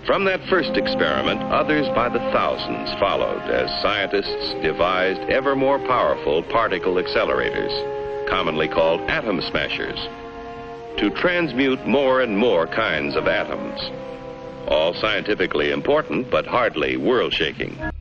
From that first experiment, others by the thousands followed as scientists devised ever more powerful particle accelerators, commonly called atom smashers, to transmute more and more kinds of atoms. All scientifically important, but hardly world-shaking.